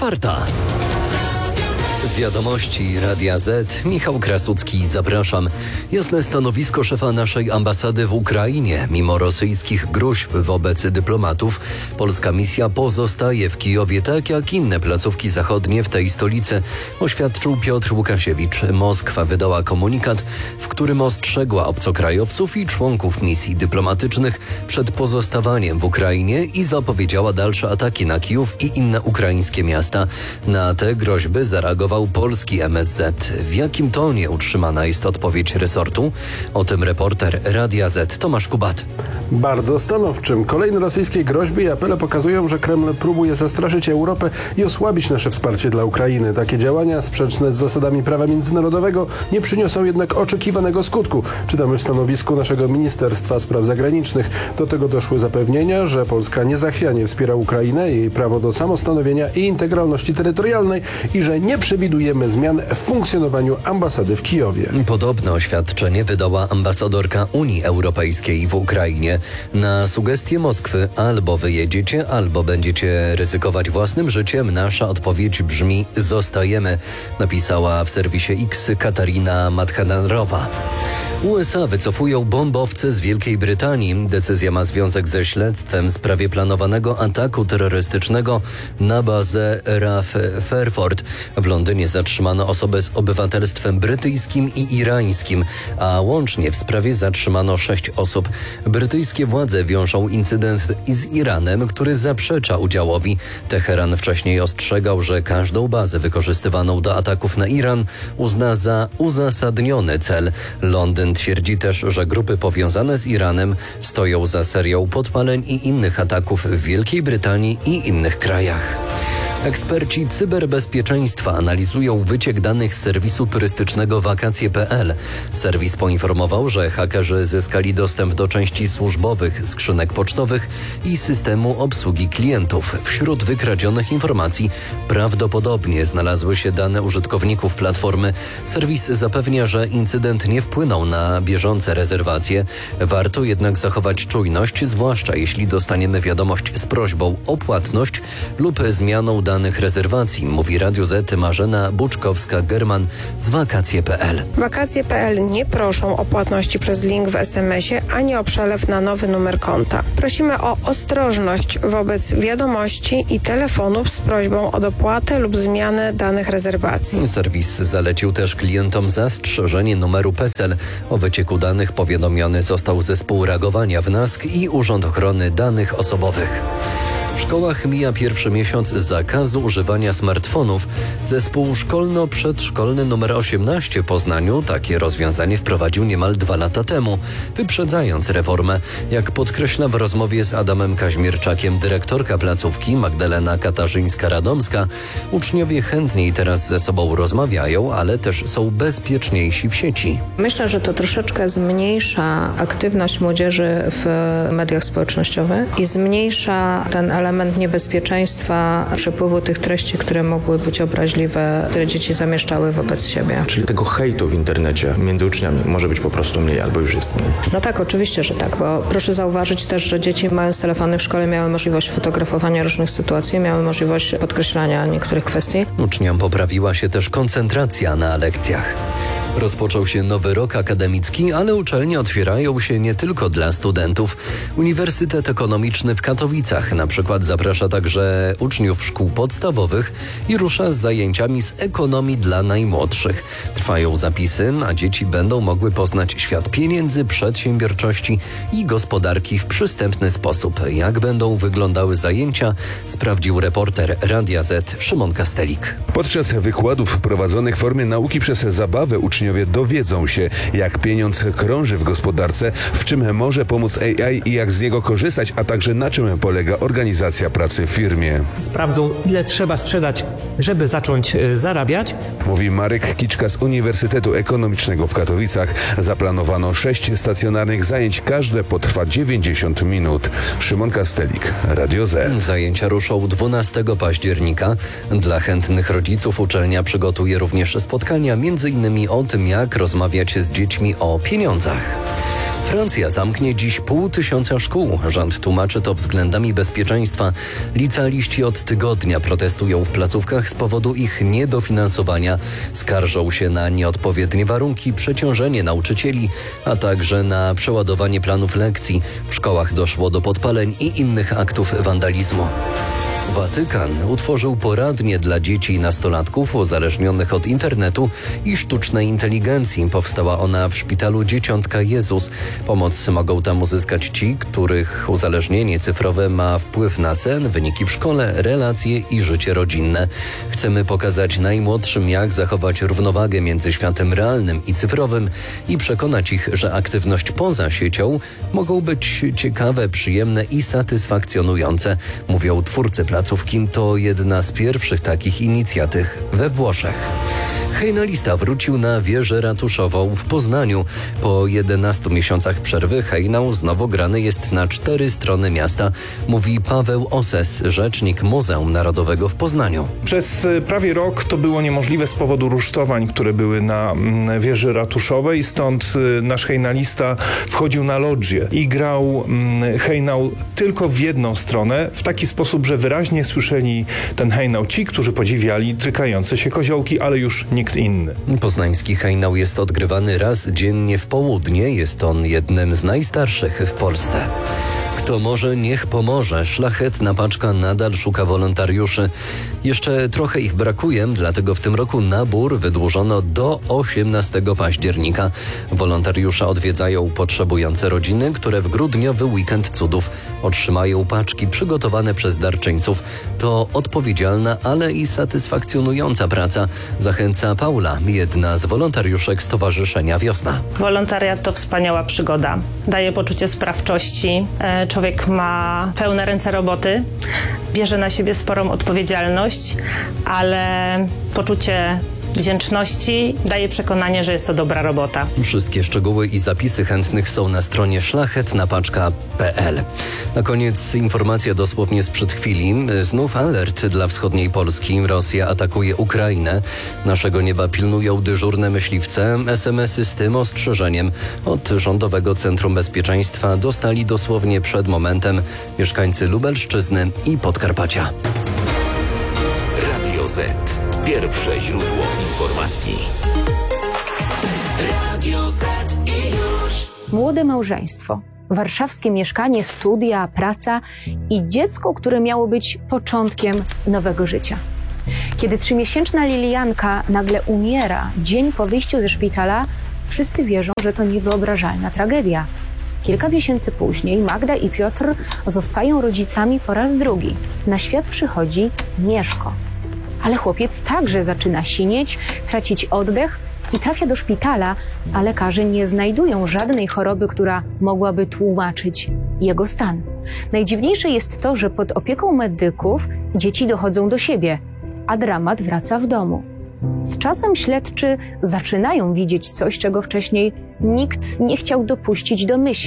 4. Wiadomości Radia Z. Michał Krasucki, zapraszam. Jasne stanowisko szefa naszej ambasady w Ukrainie. Mimo rosyjskich gruźb wobec dyplomatów, polska misja pozostaje w Kijowie, tak jak inne placówki zachodnie w tej stolicy, oświadczył Piotr Łukasiewicz. Moskwa wydała komunikat, w którym ostrzegła obcokrajowców i członków misji dyplomatycznych przed pozostawaniem w Ukrainie i zapowiedziała dalsze ataki na Kijów i inne ukraińskie miasta. Na te groźby zareagował polski MSZ. W jakim tonie utrzymana jest odpowiedź resortu? O tym reporter Radia Z Tomasz Kubat. Bardzo stanowczym. Kolejne rosyjskie groźby i apele pokazują, że Kreml próbuje zastraszyć Europę i osłabić nasze wsparcie dla Ukrainy. Takie działania sprzeczne z zasadami prawa międzynarodowego nie przyniosą jednak oczekiwanego skutku. Czytamy w stanowisku naszego Ministerstwa Spraw Zagranicznych. Do tego doszły zapewnienia, że Polska niezachwianie wspiera Ukrainę, jej prawo do samostanowienia i integralności terytorialnej i że nie przewidujemy zmian w funkcjonowaniu ambasady w Kijowie. Podobne oświadczenie wydała ambasadorka Unii Europejskiej w Ukrainie. Na sugestie Moskwy: albo wyjedziecie, albo będziecie ryzykować własnym życiem. Nasza odpowiedź brzmi: zostajemy, napisała w serwisie X Katarina Madhanarowa. USA wycofują bombowce z Wielkiej Brytanii. Decyzja ma związek ze śledztwem w sprawie planowanego ataku terrorystycznego na bazę RAF Fairford. W Londynie zatrzymano osobę z obywatelstwem brytyjskim i irańskim, a łącznie w sprawie zatrzymano 6 osób. Brytyjskie władze wiążą incydent z Iranem, który zaprzecza udziałowi. Teheran wcześniej ostrzegał, że każdą bazę wykorzystywaną do ataków na Iran uzna za uzasadniony cel. Londyn twierdzi też, że grupy powiązane z Iranem stoją za serią podpaleń i innych ataków w Wielkiej Brytanii i innych krajach. Eksperci cyberbezpieczeństwa analizują wyciek danych z serwisu turystycznego wakacje.pl. Serwis poinformował, że hakerzy zyskali dostęp do części służbowych skrzynek pocztowych i systemu obsługi klientów. Wśród wykradzionych informacji prawdopodobnie znalazły się dane użytkowników platformy. Serwis zapewnia, że incydent nie wpłynął na bieżące rezerwacje. Warto jednak zachować czujność, zwłaszcza jeśli dostaniemy wiadomość z prośbą o płatność lub zmianą danych rezerwacji, mówi Radiu Z Marzena Buczkowska-German z wakacje.pl. Wakacje.pl nie proszą o płatności przez link w SMS-ie ani o przelew na nowy numer konta. Prosimy o ostrożność wobec wiadomości i telefonów z prośbą o dopłatę lub zmianę danych rezerwacji. Serwis zalecił też klientom zastrzeżenie numeru PESEL. O wycieku danych powiadomiony został Zespół Reagowania w NASK i Urząd Ochrony Danych Osobowych. W szkołach mija pierwszy miesiąc zakazu używania smartfonów. Zespół szkolno-przedszkolny nr 18 w Poznaniu takie rozwiązanie wprowadził niemal 2 lata temu, wyprzedzając reformę. Jak podkreśla w rozmowie z Adamem Kaźmierczakiem dyrektorka placówki Magdalena Katarzyńska-Radomska, uczniowie chętniej teraz ze sobą rozmawiają, ale też są bezpieczniejsi w sieci. Myślę, że to troszeczkę zmniejsza aktywność młodzieży w mediach społecznościowych i zmniejsza ten element niebezpieczeństwa przepływu tych treści, które mogły być obraźliwe, które dzieci zamieszczały wobec siebie. Czyli tego hejtu w internecie między uczniami może być po prostu mniej albo już jest mniej? No tak, oczywiście, że tak, bo proszę zauważyć też, że dzieci mając telefony w szkole miały możliwość fotografowania różnych sytuacji, miały możliwość podkreślania niektórych kwestii. Uczniom poprawiła się też koncentracja na lekcjach. Rozpoczął się nowy rok akademicki, ale uczelnie otwierają się nie tylko dla studentów. Uniwersytet Ekonomiczny w Katowicach na przykład zaprasza także uczniów szkół podstawowych i rusza z zajęciami z ekonomii dla najmłodszych. Trwają zapisy, a dzieci będą mogły poznać świat pieniędzy, przedsiębiorczości i gospodarki w przystępny sposób. Jak będą wyglądały zajęcia, sprawdził reporter Radia Z Szymon Kastelik. Podczas wykładów prowadzonych w formie nauki przez zabawę uczniowie dowiedzą się, jak pieniądz krąży w gospodarce, w czym może pomóc AI i jak z niego korzystać, a także na czym polega organizacja pracy w firmie. Sprawdzą, ile trzeba sprzedać, żeby zacząć zarabiać. Mówi Marek Kiczka z Uniwersytetu Ekonomicznego w Katowicach. Zaplanowano 6 stacjonarnych zajęć, każde potrwa 90 minut. Szymon Kastelik, Radio Z. Zajęcia ruszą 12 października. Dla chętnych rodziców uczelnia przygotuje również spotkania, m.in. o tym, jak rozmawiać z dziećmi o pieniądzach. Francja zamknie dziś 500 szkół. Rząd tłumaczy to względami bezpieczeństwa. Licealiści od tygodnia protestują w placówkach z powodu ich niedofinansowania. Skarżą się na nieodpowiednie warunki, przeciążenie nauczycieli, a także na przeładowanie planów lekcji. W szkołach doszło do podpaleń i innych aktów wandalizmu. Watykan utworzył poradnię dla dzieci i nastolatków uzależnionych od internetu i sztucznej inteligencji. Powstała ona w szpitalu Dzieciątka Jezus. Pomoc mogą tam uzyskać ci, których uzależnienie cyfrowe ma wpływ na sen, wyniki w szkole, relacje i życie rodzinne. Chcemy pokazać najmłodszym, jak zachować równowagę między światem realnym i cyfrowym i przekonać ich, że aktywność poza siecią mogą być ciekawe, przyjemne i satysfakcjonujące, mówią twórcy placówki. To jedna z pierwszych takich inicjatyw we Włoszech. Hejnalista wrócił na wieżę ratuszową w Poznaniu. Po 11 miesiącach przerwy hejnał znowu grany jest na 4 strony miasta, mówi Paweł Oses, rzecznik Muzeum Narodowego w Poznaniu. Przez prawie rok to było niemożliwe z powodu rusztowań, które były na wieży ratuszowej, stąd nasz hejnalista wchodził na lodżię i grał hejnał tylko w jedną stronę, w taki sposób, że wyraźnie słyszeli ten hejnał ci, którzy podziwiali trykające się koziołki, ale już nikt inny. Poznański hejnał jest odgrywany raz dziennie w południe. Jest on jednym z najstarszych w Polsce. Kto może, niech pomoże. Szlachetna Paczka nadal szuka wolontariuszy. Jeszcze trochę ich brakuje, dlatego w tym roku nabór wydłużono do 18 października. Wolontariusze odwiedzają potrzebujące rodziny, które w grudniowy weekend cudów otrzymają paczki przygotowane przez darczyńców. To odpowiedzialna, ale i satysfakcjonująca praca, zachęca Paula, jedna z wolontariuszek Stowarzyszenia Wiosna. Wolontariat to wspaniała przygoda. Daje poczucie sprawczości. Człowiek ma pełne ręce roboty, bierze na siebie sporą odpowiedzialność, ale poczucie wdzięczności daje przekonanie, że jest to dobra robota. Wszystkie szczegóły i zapisy chętnych są na stronie szlachetnapaczka.pl. Na koniec informacja dosłownie sprzed chwili. Znów alert dla wschodniej Polski. Rosja atakuje Ukrainę. Naszego nieba pilnują dyżurne myśliwce. SMS-y z tym ostrzeżeniem od Rządowego Centrum Bezpieczeństwa dostali dosłownie przed momentem mieszkańcy Lubelszczyzny i Podkarpacia. Radio Z. Pierwsze źródło informacji. Radio Z i już. Młode małżeństwo, warszawskie mieszkanie, studia, praca i dziecko, które miało być początkiem nowego życia. Kiedy 3-miesięczna Lilianka nagle umiera dzień po wyjściu ze szpitala, wszyscy wierzą, że to niewyobrażalna tragedia. Kilka miesięcy później Magda i Piotr zostają rodzicami po raz drugi. Na świat przychodzi Mieszko. Ale chłopiec także zaczyna sinieć, tracić oddech i trafia do szpitala, a lekarze nie znajdują żadnej choroby, która mogłaby tłumaczyć jego stan. Najdziwniejsze jest to, że pod opieką medyków dzieci dochodzą do siebie, a dramat wraca w domu. Z czasem śledczy zaczynają widzieć coś, czego wcześniej nikt nie chciał dopuścić do myśli.